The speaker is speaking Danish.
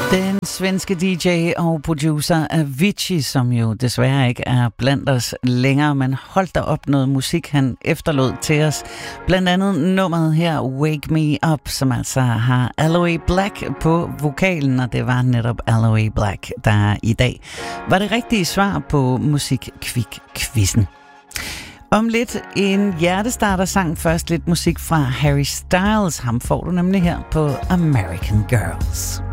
Den svenske DJ og producer Avicii, som jo desværre ikke er blandt os længere, men holdt der op noget musik, han efterlod til os. Blandt andet nummeret her, Wake Me Up, som altså har Aloe Black på vokalen, og det var netop Aloe Black, der i dag var det rigtige svar på Musikquik-quizzen. Om lidt en hjertestarter-sang, først lidt musik fra Harry Styles. Ham får du nemlig her på American Girls.